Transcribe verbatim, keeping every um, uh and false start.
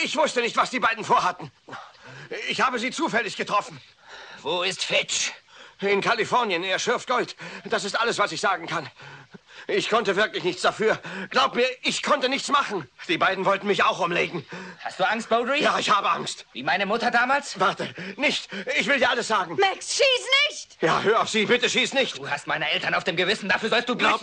Ich wusste nicht, was die beiden vorhatten. Ich habe sie zufällig getroffen. Wo ist Fitch? In Kalifornien. Er schürft Gold. Das ist alles, was ich sagen kann. Ich konnte wirklich nichts dafür. Glaub mir, ich konnte nichts machen. Die beiden wollten mich auch umlegen. Hast du Angst, Baudry? Ja, ich habe Angst. Wie meine Mutter damals? Warte, nicht. Ich will dir alles sagen. Max, schieß nicht! Ja, hör auf sie. Bitte schieß nicht. Du hast meine Eltern auf dem Gewissen. Dafür sollst du Glaub büßen.